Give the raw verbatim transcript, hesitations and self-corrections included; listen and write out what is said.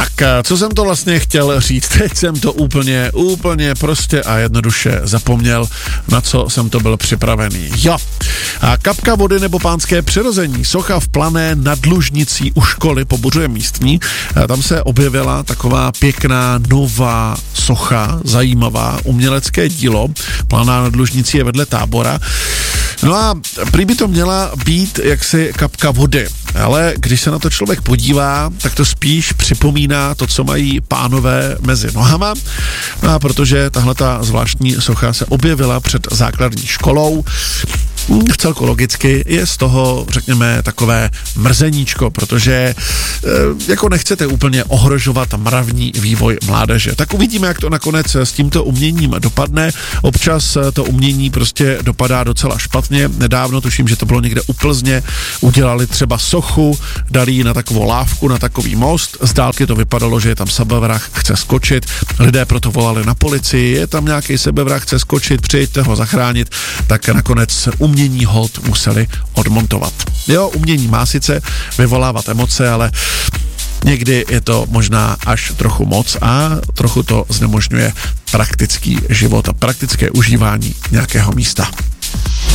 Tak, co jsem to vlastně chtěl říct? Teď jsem to úplně, úplně prostě a jednoduše zapomněl, na co jsem to byl připravený. Jo, a kapka vody nebo Pánské přirození, socha v Plané nad Lužnicí u školy pobuřuje místní. A tam se objevila taková pěkná nová socha, zajímavá, umělecké dílo. Planá nad Lužnicí je vedle Tábora. No a prý by to měla být jaksi kapka vody, ale když se na to člověk podívá, tak to spíš připomíná to, co mají pánové mezi nohama. No a protože tahle ta zvláštní socha se objevila před základní školou, vcelku logicky je z toho, řekněme, takové mrzeníčko, protože e, jako nechcete úplně ohrožovat mravní vývoj mládeže. Tak uvidíme, jak to nakonec s tímto uměním dopadne. Občas to umění prostě dopadá docela špatně. Nedávno, tuším, že to bylo někde u Plzně, udělali třeba sochu, dali ji na takovou lávku, na takový most. Z dálky to vypadalo, že je tam sebevrah, chce skočit. Lidé proto volali na policii, je tam nějaký sebevrah, chce skočit, přijďte ho zachránit. Tak nakonec umění hold museli odmontovat. Jo, umění má sice vyvolávat emoce, ale někdy je to možná až trochu moc a trochu to znemožňuje praktický život a praktické užívání nějakého místa.